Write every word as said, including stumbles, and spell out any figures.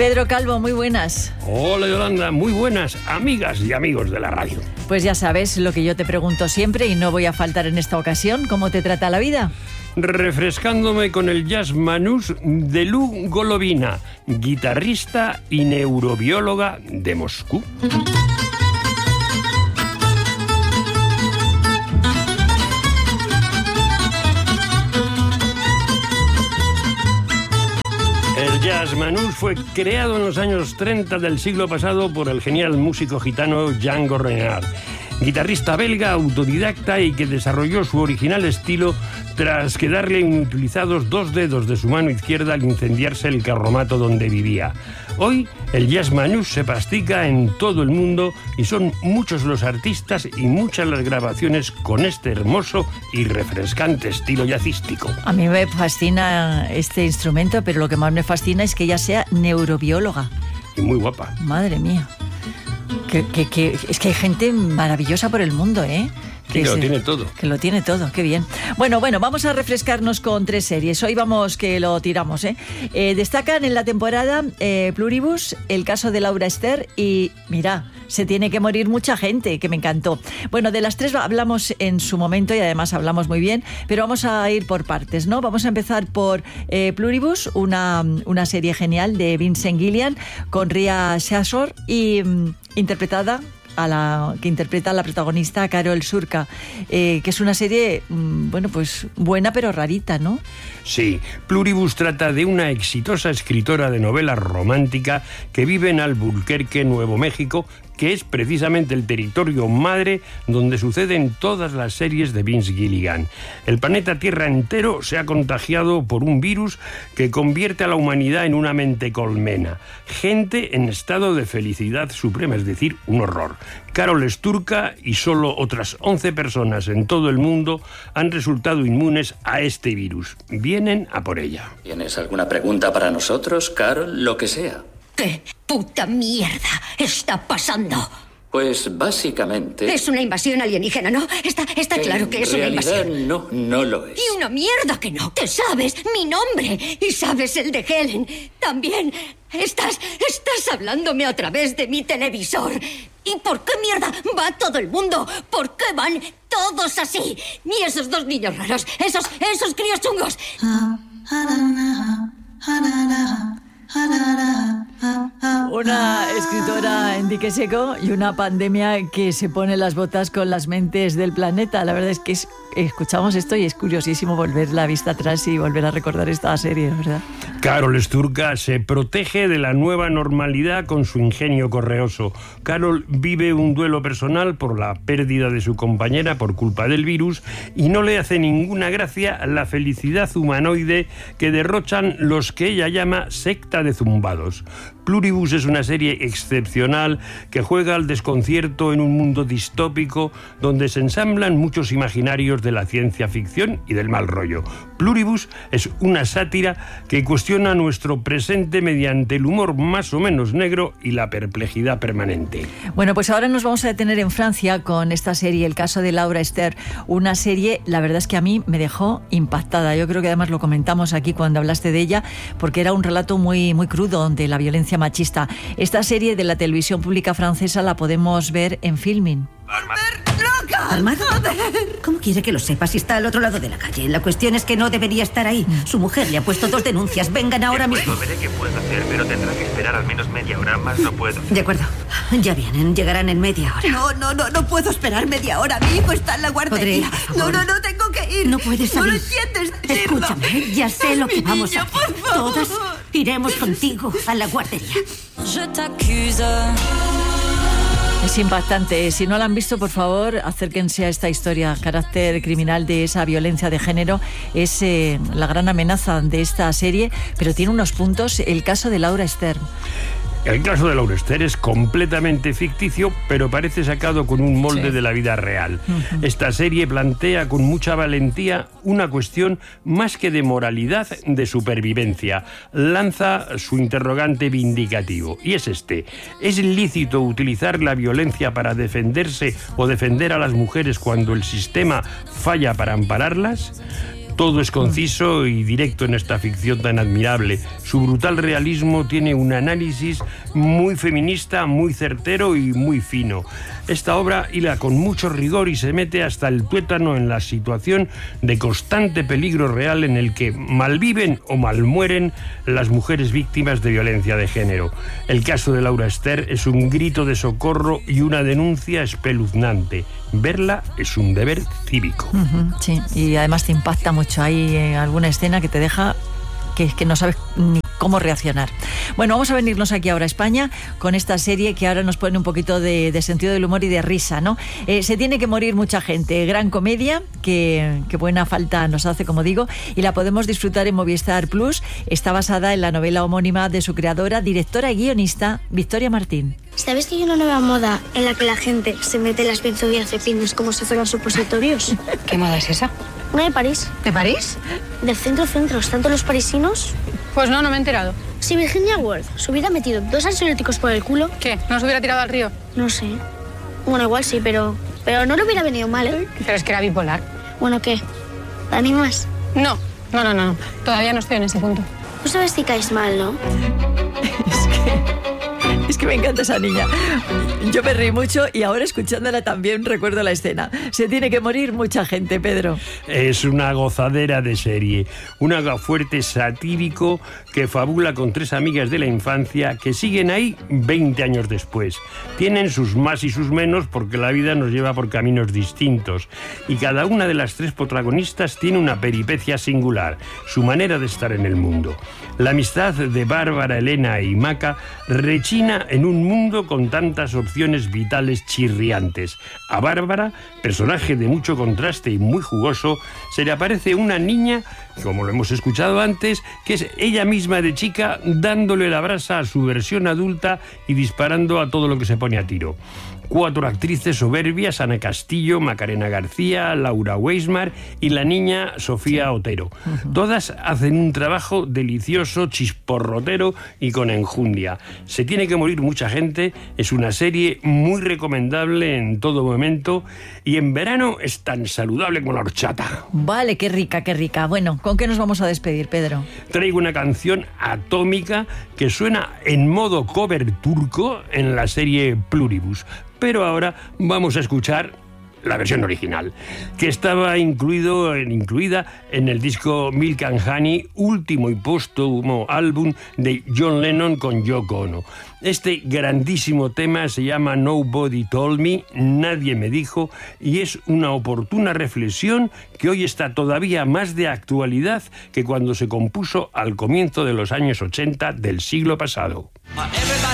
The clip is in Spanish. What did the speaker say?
Pedro Calvo, muy buenas. Hola Yolanda, muy buenas amigas y amigos de la radio. Pues ya sabes lo que yo te pregunto siempre y no voy a faltar en esta ocasión. ¿Cómo te trata la vida? Refrescándome con el jazz manús de Lu Golovina, guitarrista y neurobióloga de Moscú. El jazz manús fue creado en los años treinta del siglo pasado por el genial músico gitano Django Reinhardt, guitarrista belga autodidacta y que desarrolló su original estilo tras quedarle inutilizados dos dedos de su mano izquierda al incendiarse el carromato donde vivía. Hoy el jazz manús se practica en todo el mundo y son muchos los artistas y muchas las grabaciones con este hermoso y refrescante estilo jazzístico. A mí me fascina este instrumento, pero lo que más me fascina es que ella sea neurobióloga. Y muy guapa. Madre mía. Que, que, que, es que hay gente maravillosa por el mundo, ¿eh? Que, que lo tiene todo. Que lo tiene todo, qué bien. Bueno, bueno, vamos a refrescarnos con tres series. Hoy vamos que lo tiramos, ¿eh? eh destacan en la temporada eh, Pluribus, El caso de Laura Ester y, mira, Se tiene que morir mucha gente, que me encantó. Bueno, de las tres hablamos en su momento y además hablamos muy bien, pero vamos a ir por partes, ¿no? Vamos a empezar por eh, Pluribus, una, una serie genial de Vincent Gilligan con Ria Shashor y mm, interpretada a la que interpreta a la protagonista Carol Surka, eh, que es una serie, bueno, pues buena pero rarita, ¿no? Sí, Pluribus trata de una exitosa escritora de novela romántica que vive en Albuquerque, Nuevo México, que es precisamente el territorio madre donde suceden todas las series de Vince Gilligan. El planeta Tierra entero se ha contagiado por un virus que convierte a la humanidad en una mente colmena. Gente en estado de felicidad suprema, es decir, un horror. Carol Sturka y solo otras once personas en todo el mundo han resultado inmunes a este virus. Vienen a por ella. ¿Tienes alguna pregunta para nosotros, Carol? Lo que sea. ¿Qué puta mierda está pasando? Pues básicamente... Es una invasión alienígena, ¿no? Está, está claro que es una invasión. En realidad no, no lo es. Y una mierda que no. Te sabes mi nombre y sabes el de Helen. También estás, estás hablándome a través de mi televisor. ¿Y por qué mierda va todo el mundo? ¿Por qué van todos así? Ni esos dos niños raros, esos, esos críos chungos. Una escritora en dique seco y una pandemia que se pone las botas con las mentes del planeta. La verdad es que es, escuchamos esto y es curiosísimo volver la vista atrás y volver a recordar esta serie, ¿verdad? Carol Sturka se protege de la nueva normalidad con su ingenio correoso. Carol vive un duelo personal por la pérdida de su compañera por culpa del virus y no le hace ninguna gracia la felicidad humanoide que derrochan los que ella llama secta de zumbados. Pluribus es una serie excepcional que juega al desconcierto en un mundo distópico donde se ensamblan muchos imaginarios de la ciencia ficción y del mal rollo. Pluribus es una sátira que cuestiona nuestro presente mediante el humor más o menos negro y la perplejidad permanente. Bueno, pues ahora nos vamos a detener en Francia con esta serie, El caso de Laura Ester, una serie, la verdad es que a mí me dejó impactada. Yo creo que además lo comentamos aquí cuando hablaste de ella, porque era un relato muy, muy crudo de la violencia machista. Esta serie de la televisión pública francesa la podemos ver en Filmin. ¿Armado? ¿Cómo quiere que lo sepa si está al otro lado de la calle? La cuestión es que no debería estar ahí. Su mujer le ha puesto dos denuncias. Vengan ahora mismo. Veré qué puedo hacer, pero tendrá que esperar al menos media hora más. No puedo. De acuerdo. Ya vienen. Llegarán en media hora. No, no, no. No puedo esperar media hora. Mi hijo está en la guardería. Audrey, no, no, no. Tengo que ir. No puedes salir. No lo entiendes. Escúchame. Ya sé es lo que mi vamos niño, a hacer. por favor. Todas iremos contigo a la guardería. Je t'accuse. Es impactante. Si no la han visto, por favor, acérquense a esta historia. Carácter criminal de esa violencia de género es eh, la gran amenaza de esta serie, pero tiene unos puntos. El caso de Laura Ester. El caso de Laura Ester es completamente ficticio, pero parece sacado con un molde sí. de la vida real. Uh-huh. Esta serie plantea con mucha valentía una cuestión más que de moralidad, de supervivencia. Lanza su interrogante vindicativo, y es este: ¿es lícito utilizar la violencia para defenderse o defender a las mujeres cuando el sistema falla para ampararlas? Todo es conciso y directo en esta ficción tan admirable. Su brutal realismo tiene un análisis muy feminista, muy certero y muy fino. Esta obra hila con mucho rigor y se mete hasta el tuétano en la situación de constante peligro real en el que malviven o malmueren las mujeres víctimas de violencia de género. El caso de Laura Ester es un grito de socorro y una denuncia espeluznante. Verla es un deber cívico. Uh-huh, sí, y además te impacta mucho. Hay eh, alguna escena que te deja que, que no sabes ni cómo reaccionar. Bueno, vamos a venirnos aquí ahora a España con esta serie que ahora nos pone un poquito de, de sentido del humor y de risa, ¿no? Eh, se tiene que morir mucha gente. Gran comedia que, que buena falta nos hace, como digo, y la podemos disfrutar en Movistar Plus. Está basada en la novela homónima de su creadora, directora y guionista, Victoria Martín. ¿Sabes que hay una nueva moda en la que la gente se mete las benzodiazepinas como si fueran supositorios? ¿Qué moda es esa? Una de París. ¿De París? Del centro-centro. ¿Están todos los parisinos? Pues no, no me he enterado. Si Virginia Woolf se hubiera metido dos ansiolíticos por el culo... ¿Qué? ¿No se hubiera tirado al río? No sé. Bueno, igual sí, pero... Pero no le hubiera venido mal, ¿eh? Pero es que era bipolar. Bueno, ¿qué? ¿Te animas? No, no, no, no. Todavía no estoy en ese punto. Tú sabes si caes mal, ¿no? Es que... Es que me encanta esa niña. Yo me reí mucho y ahora escuchándola también recuerdo la escena. Se tiene que morir mucha gente, Pedro. Es una gozadera de serie. Un agafuerte satírico que fabula con tres amigas de la infancia que siguen ahí veinte años después. Tienen sus más y sus menos porque la vida nos lleva por caminos distintos. Y cada una de las tres protagonistas tiene una peripecia singular, su manera de estar en el mundo. La amistad de Bárbara, Elena y Maca rechina en un mundo con tantas opciones vitales chirriantes. A Bárbara, personaje de mucho contraste y muy jugoso, se le aparece una niña, como lo hemos escuchado antes, que es ella misma de chica, dándole la brasa a su versión adulta y disparando a todo lo que se pone a tiro. Cuatro actrices soberbias, Ana Castillo, Macarena García, Laura Weismar y la niña Sofía Otero. Uh-huh. Todas hacen un trabajo delicioso, chisporrotero y con enjundia. Se tiene que morir mucha gente, es una serie muy recomendable en todo momento y en verano es tan saludable como la horchata. Vale, qué rica, qué rica. Bueno, ¿con qué nos vamos a despedir, Pedro? Traigo una canción atómica que suena en modo cover turco en la serie Pluribus. Pero ahora vamos a escuchar la versión original, que estaba incluido, incluida en el disco Milk and Honey, último y póstumo álbum de John Lennon con Yoko Ono. Este grandísimo tema se llama Nobody Told Me, Nadie Me Dijo, y es una oportuna reflexión que hoy está todavía más de actualidad que cuando se compuso al comienzo de los años ochenta del siglo pasado.